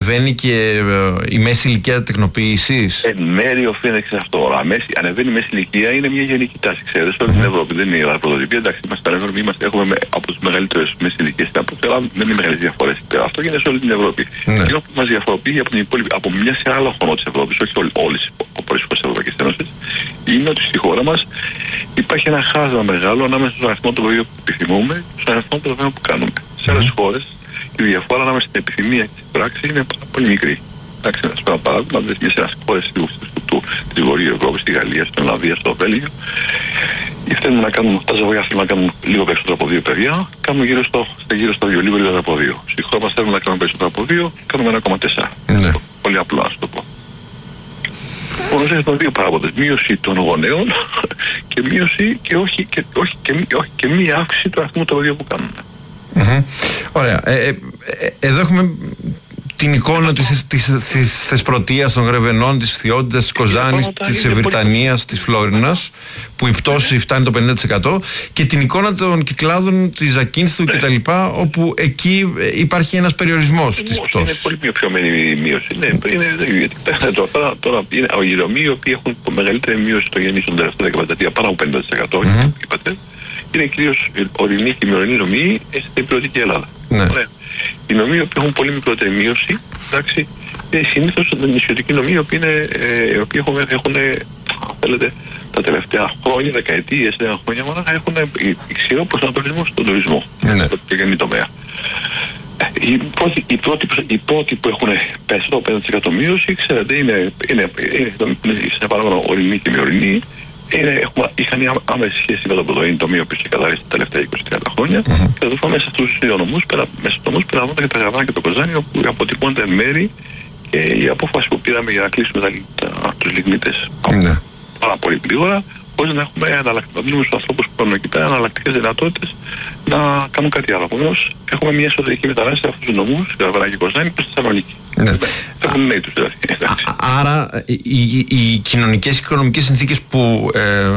ανεβαίνει και η μέση ηλικία τεκνοποίησης. Εν μέρει οφείλεται σε αυτό. Ανεβαίνει η μέση ηλικία, είναι μια γενική τάση. Ξέρετε, σε όλη την Ευρώπη δεν είναι η πρωτοτυπία. Εντάξει, είμαστε στην Ευρώπη, έχουμε από τις μεγαλύτερες μέσες ηλικίες στην Ελλάδα, δεν είναι μεγάλες διαφορές. Αυτό γίνεται σε όλη την Ευρώπη. Και που μας διαφοροποιεί από μια σε άλλο χώρο της Ευρώπης, όχι όλες οι χώρες της Ευρωπαϊκής Ένωσης, είναι ότι στη χώρα μας υπάρχει ένα χάσμα μεγάλο ανάμεσα στον αριθμό των παιδιών που επιθυμούμε και στον αριθμό των παιδιών που κάνουμε. Σε άλλες χώρες η διαφορά ανάμεσα στην επιθυμία και στην πράξη είναι πολύ μικρή. Εντάξει, να σας πω ένα παράδειγμα, μια σε χώρες της Βορείου Ευρώπης, στη Γαλλία, στην Ολλανδία, στο Βέλγιο, θέλουν να κάνουν, τα ζευγάρια θέλουν να κάνουν λίγο περισσότερο από 2 παιδιά, κάνουν γύρω στο 2, λίγο λιγότερο από 2. Στη χώρα μας θέλουν να κάνουν περισσότερο από 2, κάνουμε 1,4. Ναι. Πολύ απλά, να σου το πω. Όμως έχουμε δύο παράγοντες. Μείωση των γονέων και μείωση και μία αύξηση του αριθμού των παιδιών που κάνουν. Ωραία. Εδώ έχουμε την εικόνα της Θεσπρωτείας, των Γρεβενών, της Φθιώτιδας, της Κοζάνης, της Ευρυτανίας, της Φλόρινας, που η πτώση φτάνει το 50%, και την εικόνα των Κυκλάδων, της Ζακίνθου κτλ., όπου εκεί υπάρχει ένας περιορισμός της πτώσης. Είναι πολύ πιο πιωμένη η μείωση. Τώρα είναι οι Ρωμαίοι, οι οποίοι έχουν μεγαλύτερη μείωση των γεννήσεων την τελευταία δεκαετία, πάνω από 50%, είπατε, είναι κυρίως ορεινοί και μειωρινοί Ρωμαίοι στην υπηρετική Ελλάδα. Οι νομοί που έχουν πολύ μικρότερη μείωση, εντάξει, είναι συνήθως νησιωτικοί νομοί, οι οποίοι έχουν, θέλετε, τα τελευταία χρόνια, δεκαετίες, 9 χρόνια μόνο, έχουν ισχυρό προσανατολισμό στον τουρισμό, στο γενή τομέα. Οι πρώτοι που έχουν περισσότερο 5% μείωση, ξέρετε, είναι σε παράδειγμα ορεινοί και μειωρινοί, είχαν άμεση σχέση με τον πρωτοεΐνη τομείο που είχε καταρρεύσει τα τελευταία 20-30 χρόνια, και θα το πάμε μέσα στους δύο νομούς, περιλαμβάνονται και τα Γραβάνα και το Κοζάνι, όπου αποτυπώνται μέρη, και η απόφαση που πήραμε για να κλείσουμε τους λιγνίτες πάρα πολύ γρήγορα, χωρίς να έχουμε να δίνουμε στους ανθρώπους που κάνουν εκεί πέρα αναλλακτικές δυνατότητες να κάνουν κάτι άλλο. Επομένως, έχουμε μια εσωτερική μετανάστευση σε αυτούς τους νομούς, Γραβάνα και Κοζάνι, προς τη Θεσσαλονίκη. Έχουν νέοι τους δηλαδή. Άρα οι κοινωνικές και οικονομικές συνθήκες που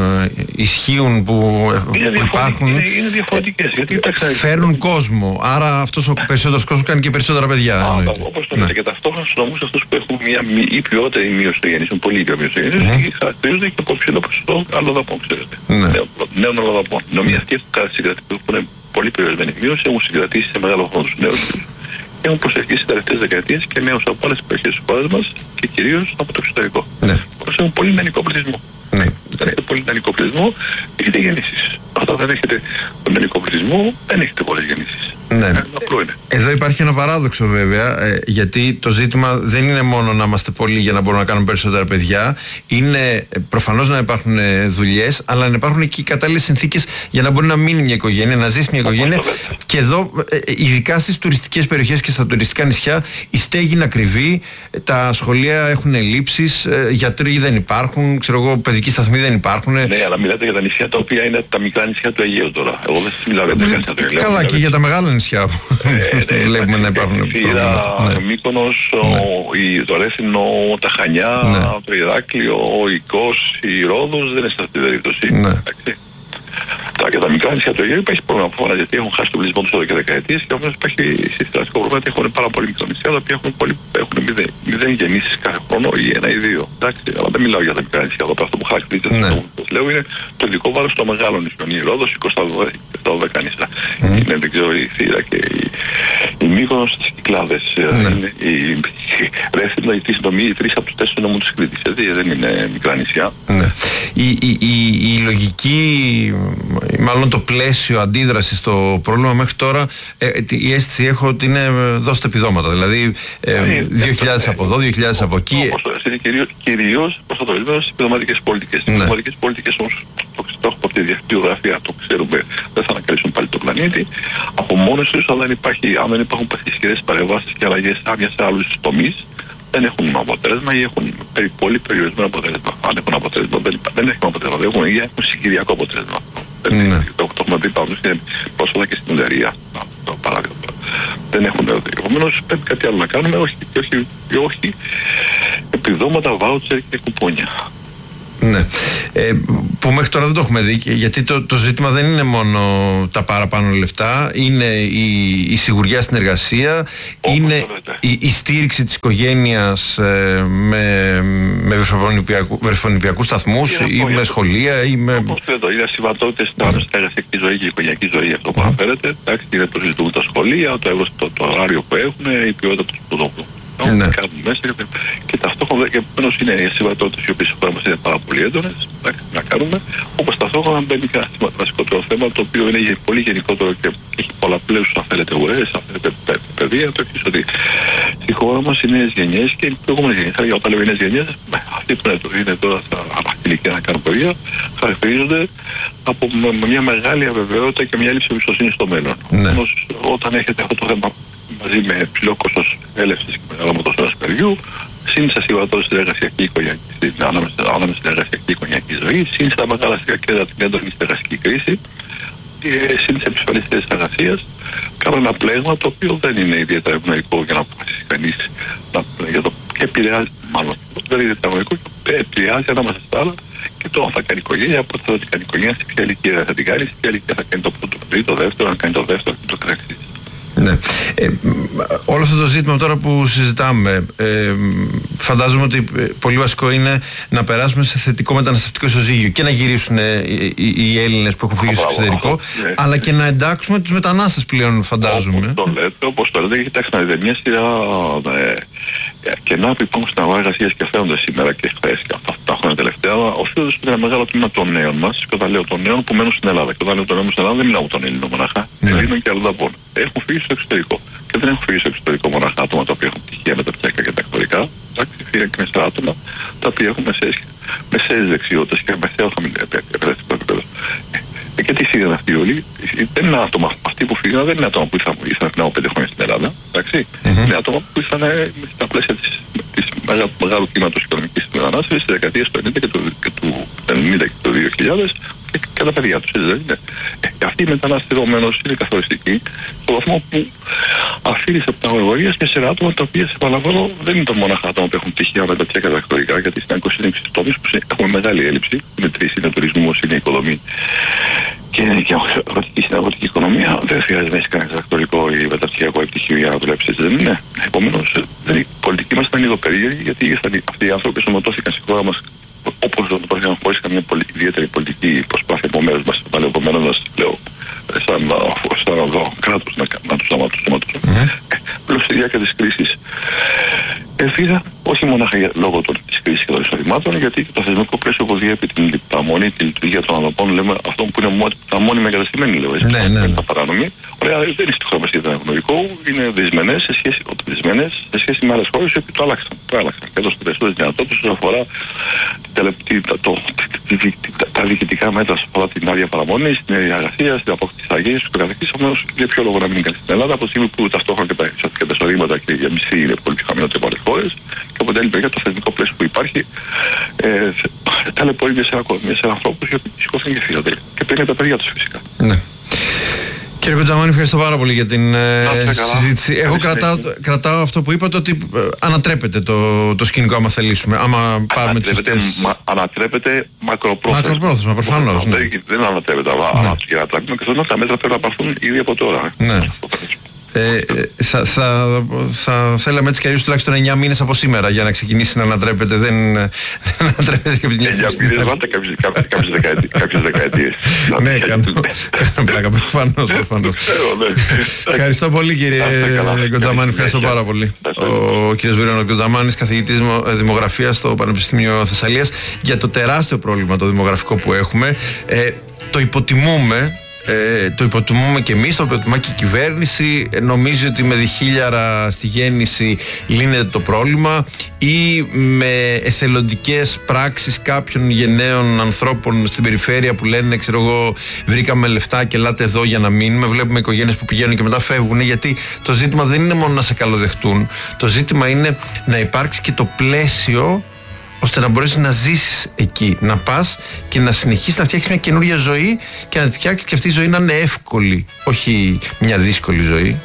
ισχύουν, που υπάρχουν, είναι διαφορετικές. Γιατί φέρνουν κόσμο. Άρα αυτός ο περισσότερος κόσμος κάνει και περισσότερα παιδιά. Όπως το λέτε. Και ταυτόχρονα στους νομούς αυτούς που έχουν μια ή ποιότερη μείωση των γεννήσεων, πολύ πιο μείωση των γεννήσεων, χαρακτηρίζονται και από ψηλό ποσοστό αλλοδαπών, ξέρετε. Νέων αλλοδαπών. Νομοί αυτοί που είναι πολύ περιορισμένη μείωση, έχουν συγκρατήσει σε μεγάλο χρόνο τους νέους τους. Έχουν προσελκύσει τις τελευταίες δεκαετίες και νέους από άλλες περιοχές της χώρας μας και κυρίως από το εξωτερικό. Όπως έχουν πολύ νεανικό πληθυσμό. Δεν έχετε πολύ νεανικό πληθυσμό, έχετε γεννήσεις. Όταν δεν έχετε τον νεανικό πληθυσμό, δεν έχετε πολλές γεννήσεις. Απλό είναι. Εδώ υπάρχει ένα παράδοξο βέβαια, γιατί το ζήτημα δεν είναι μόνο να είμαστε πολλοί για να μπορούμε να κάνουμε περισσότερα παιδιά. Είναι προφανώς να υπάρχουν δουλειές, αλλά να υπάρχουν και οι κατάλληλες συνθήκες για να μπορεί να μείνει μια οικογένεια, να ζήσει μια οικογένεια. Και εδώ, ειδικά στις τουριστικές περιοχές και στα τουριστικά νησιά, η στέγη είναι ακριβή, τα σχολεία έχουν ελλείψεις, γιατροί δεν υπάρχουν, ξέρω εγώ, παιδικοί σταθμοί δεν υπάρχουν. Ναι, αλλά μιλάτε για τα νησιά τα οποία είναι τα μικρά νησιά του Αιγαίου τώρα. Εγώ δεν σας μιλάω για τα νησιά του Αιγαίου. Καλά, και για τα μεγάλα νησιά που βλέπουμε να υπάρχουν προβλήματα. Μύκονος, το Ρέθινο, τα Χανιά, το Ηράκλειο, ο Ικός, η Ρόδος, δεν είναι σε αυτή την περίπτωση. Τώρα και τα μικρά νησιά του Αιγαίου υπάρχει πρόβλημα από φορά, γιατί έχουν χάσει τον πληθυσμό τους εδώ και δεκαετίες, και όμως υπάρχει συστηματικό πρόβλημα ότι έχουν πάρα πολύ μικρά νησιά, τα οποία έχουν 0 γεννήσεις κάθε χρόνο, ή 1 ή 2. Εντάξει, αλλά δεν μιλάω για τα μικρά νησιά, εδώ αυτό που χάσει το λέω είναι το ειδικό βάρος των μεγάλων νησιών. Η Ρόδος, η Κώστα, τα 12 νησιά. Είναι, δεν ξέρω, η Θήρα και η Μύκονος στις Κυκλάδες. Η Ρέθινο, οι 3 από τους 4 νομούς της Κρήτης, δεν είναι μικρά νησιά. Η λογική, μάλλον το πλαίσιο αντίδραση στο πρόβλημα μέχρι τώρα, η αίσθηση έχω ότι είναι δώστε επιδόματα, δηλαδή 2.000 από εδώ, 2.000 από εκεί. Είναι κυρίως προσανατολισμένο στις επιδοματικές πολιτικές. Οι επιδοματικές πολιτικές όμως, το έχω από τη δικτυογραφία, το ξέρουμε, δεν θα ανακαλύψουν πάλι το πλανήτη. Από μόνες τους, αν δεν υπάρχουν ισχυρές παρεμβάσεις και αλλαγές σε άλλους τομείς, δεν έχουν αποτέλεσμα ή έχουν πολύ περιορισμένο αποτέλεσμα. Αν έχουν αποτέλεσμα, δεν έχουν αποτέλεσμα, δεν έχουν συγκυριακό αποτέλεσμα. Το έχουμε δει πάνω πρόσφατα και στην εταιρεία, το παράδειγμα. Δεν έχουν δει. Επομένως πρέπει κάτι άλλο να κάνουμε, όχι επιδόματα, βάουτσερ και κουπόνια. Ναι. Που μέχρι τώρα δεν το έχουμε δει, γιατί το ζήτημα δεν είναι μόνο τα παραπάνω λεφτά, είναι η σιγουριά στην εργασία, είναι η στήριξη της οικογένειας με βρεφονιπιακούς σταθμούς ή με σχολεία ή με... Όπως το είναι ασυμβατότητες στην εργασιακή ζωή και η οικογενειακή ζωή, αυτό που αναφέρεται. Εντάξει, είναι το συζητούμε τα σχολεία, το ωράριο που έχουν, η ποιότητα του σπουδών. Ναι. Κάνουμε μέσα και ταυτόχρονα και επομένως είναι οι ασυμβατότητες οι οποίες στη χώρα μας είναι πάρα πολύ έντονες να κάνουμε, όπως ταυτόχρονα μπαίνει και ένα βασικότερο θέμα το οποίο είναι πολύ γενικότερο και έχει πολλαπλές αν θέλετε ουρές, αν θέλετε παιδεία, το εξής ότι στη χώρα μας οι νέες γενιές και οι προηγούμενες γενιές, όταν λέω οι νέες γενιές, αυτοί που είναι τώρα στα ηλικία να κάνουν παιδεία, χαρακτηρίζονται από μια μεγάλη αβεβαιότητα και μια έλλειψη εμπιστοσύνη στο μέλλον. Ναι. Όταν έχετε αυτό το θέμα μαζί με ψηλό κόστος έλευσης και μεγάλο μοτοσφαίρας παιδιού, συν τις ασυμβατότητες στην εργασιακή οικογενειακή, ανάμεσα στην εργασιακή οικογενειακή ζωή, συν στα μεγάλα κέντρα την έντονη εργασιακή κρίση, συν τις επισφαλείς θέσεις εργασίας, κάνουν ένα πλέγμα το οποίο δεν είναι ιδιαίτερα ευνοϊκό για να αποφασίσει κανείς για το και επηρεάζει, μάλλον δεν είναι ιδιαίτερα ευνοϊκό και επηρεάζει ανάμεσα στα άλλα και το αν θα κάνει οικογένεια, πότε θα την κάνει οικογένεια, σε ποια ηλικία θα την κάνει, σε ποια ηλικία θα κάνει το πρώτο παιδί, το δεύτερο, αν κάνει το δεύτερο και το καθεξής. Ναι. Όλο αυτό το ζήτημα τώρα που συζητάμε, φαντάζομαι ότι πολύ βασικό είναι να περάσουμε σε θετικό μεταναστευτικό ισοζύγιο και να γυρίσουν οι Έλληνες που έχουν φύγει στο εξωτερικό, αλλά και να εντάξουμε τους μετανάστες πλέον, φαντάζομαι. Όπως το λέτε, κοιτάξτε να δείτε μια σειρά κενά που υπάρχουν στην αγορά εργασίας και φαίνονται σήμερα και χθες και αυτά τα χρόνια τελευταία, οφείλονται σε ένα μεγάλο τμήμα των νέων μας, και όταν λέω των νέων που μένουν στην Ελλάδα. Και όταν λέω των νέων στην Ελλάδα δεν μιλάω των Ελλήνων μοναχά, Ελλήνων και αλλοδαπών. Έχουν φύγει στο εξωτερικό. Και δεν έχουν φύγει στο εξωτερικό μοναχά άτομα τα οποία έχουν πτυχία μεταπτυχιακά και τακτορικά, φύγαν και μέσα άτομα τα οποία έχουν μεσαίες δεξιότητες και μεσαίο εκπαιδευτικό επίπεδο. Και τι φύγαν αυτοί όλοι, δεν είναι άτομα, αυτοί που φύγαν δεν είναι άτομα που ήρθαν πριν από 5 χρόνια στην Ελλάδα, εντάξει. Είναι άτομα που ήρθαν στα πλαίσια της μεγάλου κύματος οικονομικής μετανάστευσης στις δεκαετίες του 90 και του 90 και του 2000 και τα παιδιά τους, έτσι δεν είναι. Αυτή η μετανάστευση επομένως είναι καθοριστική στο βαθμό που αφήνει από τα αγωγορίες και σε άτομα τα οποία, σε επαναλαμβάνω, δεν είναι τα μονάχα άτομα που έχουν πτυχία μεταπτυχιακά κατακτορικά, γιατί στην 26 τομείς που έχουμε μεγάλη έλλειψη, είναι τρεις, είναι τουρισμός, είναι οικοδομή και είναι και αγροτική οικονομία, δεν χρειάζεται να έχει κανένα κατακτορικό ή μεταπτυχιακό πτυχίο για να δουλέψει, έτσι δεν είναι. Επομένως, η πολιτική μας ήταν λίγο περίεργη, γιατί αυτοί οι άνθρωποι σωματώθηκαν στη χώρα μας όπως το παράδειγμα χωρίς καμία ιδιαίτερη πολιτική προσπάθεια από μέρους μας, αλλά επομένως μας λέω σαν κράτος να τους σωματώσουμε. Πλώς στη διάρκεια της κρίσης έφυγα, όχι μόνο λόγω της κρίσης και των εισοδημάτων, γιατί το θεσμικό πλαίσιο που διέπει την παραμονή, τη λειτουργία των ανθρωπών, λέμε αυτό που είναι τα μόνιμα εγκαταστημένοι, λέω έτσι, τα παράνομοι. Ωραία, δεν είναι στη χώρα μας ήταν ευνοϊκό, είναι δυσμενές σε σχέση με άλλες χώρες που το άλλαξαν. Και έδωσαν περισσότερες δυνατότητες όσον αφορά τα διοικητικά μέτρα όσον αφορά την άδεια παραμονής, την άδεια εργασίας, την απόκτηση της αγγείας, του καθεξής. Όμως για ποιο λόγο να μην κάνει στην Ελλάδα, από τη στιγμή που ταυτόχρονα και τα εισοδήματα και η μισθή είναι πολύ πιο χαμηλότερα από άλλες χώρες, και από την άλλη μεριά το θεσμικό πλαίσιο που υπάρχει ταλαιπωρεί σε ανθρώπους οι οποίοι σηκώθηκαν και φύγανε. Και παίρνουν τα παιδιά τους φυσικά. Ναι. Κύριε Κοντζαμάνη, ευχαριστώ πάρα πολύ για την συζήτηση. Εγώ κρατάω αυτό που είπατε, ότι ανατρέπεται το σκηνικό άμα θελήσουμε, άμα πάρουμε τις σωστές... Ανατρέπεται μακροπρόθεσμα. Μακροπρόθεσμα, προφανώς. Ναι. Δεν ανατρέπεται, αλλά για να τραβήσουμε και αυτά τα μέτρα πρέπει να πάρθουν ήδη από τώρα. Ναι. Θα θέλαμε έτσι κι αλλιώς τουλάχιστον 9 μήνες από σήμερα για να ξεκινήσει να ανατρέπεται. Δεν ανατρέπεται και από την 9 μήνες, βάλτε κάποιες δεκαετίες. Ναι, κάνω πλάκα, προφανώς. Ευχαριστώ πολύ κύριε Κοντζαμάνη, ευχαριστώ πάρα πολύ. Ο κύριος Βίρονος Κοντζαμάνης, καθηγητής δημογραφίας στο Πανεπιστήμιο Θεσσαλίας, για το τεράστιο πρόβλημα το δημογραφικό που έχουμε. Το υποτιμούμε. Το υποτιμούμε και εμείς, το υποτιμά και η κυβέρνηση. Νομίζει ότι με 2.000 στη γέννηση λύνεται το πρόβλημα, ή με εθελοντικές πράξεις κάποιων γενναίων ανθρώπων στην περιφέρεια που λένε, ξέρω εγώ, βρήκαμε λεφτά και ελάτε εδώ για να μείνουμε. Βλέπουμε οικογένειες που πηγαίνουν και μετά φεύγουν, γιατί το ζήτημα δεν είναι μόνο να σε καλοδεχτούν. Το ζήτημα είναι να υπάρξει και το πλαίσιο ώστε να μπορέσεις να ζήσεις εκεί, να πας και να συνεχίσεις να φτιάξεις μια καινούργια ζωή και να φτιάξεις και αυτή η ζωή να είναι εύκολη, όχι μια δύσκολη ζωή.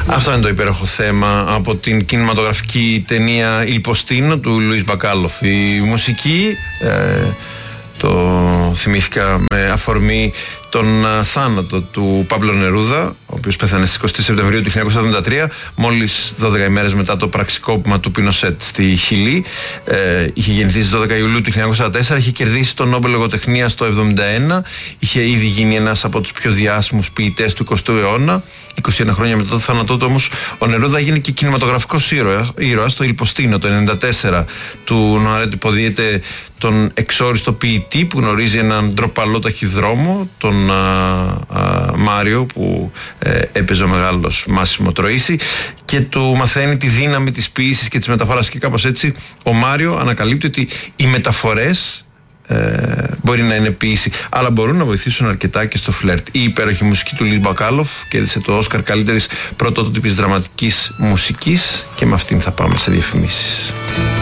Αυτό είναι το υπέροχο θέμα από την κινηματογραφική ταινία «Il Postino» του Λουίς Μπακάλοφ. Η μουσική το θυμήθηκα με αφορμή τον θάνατο του Πάμπλο Νερούδα, ο οποίος πέθανε στις 20 Σεπτεμβρίου του 1973, μόλις 12 ημέρες μετά το πραξικόπημα του Πινοσέτ στη Χιλή. Είχε γεννηθεί στις 12 Ιουλίου του 1904, είχε κερδίσει τον Νόμπελ Λογοτεχνίας το 1971, είχε ήδη γίνει ένας από τους πιο διάσημους ποιητές του 20ου αιώνα. 21 χρόνια μετά το θάνατό του όμως, ο Νερούδα έγινε και κινηματογραφικός ήρωας. Το «Il Postino» το 1994 του Νοαρέτ υποδίεται τον εξόριστο ποιητή που γνωρίζει έναν ντροπαλό ταχυδρόμο, τον Μάριο, που έπαιζε ο μεγάλος Μάσιμο Τροΐσι, και του μαθαίνει τη δύναμη της ποίησης και της μεταφοράς, και κάπως έτσι ο Μάριο ανακαλύπτει ότι οι μεταφορές μπορεί να είναι ποίηση, αλλά μπορούν να βοηθήσουν αρκετά και στο φλερτ. Η υπέροχη μουσική του Λουίς Μπακάλοφ κέρδισε το Όσκαρ καλύτερης πρωτότυπης δραματικής μουσικής, και με αυτήν θα πάμε σε διαφημίσεις.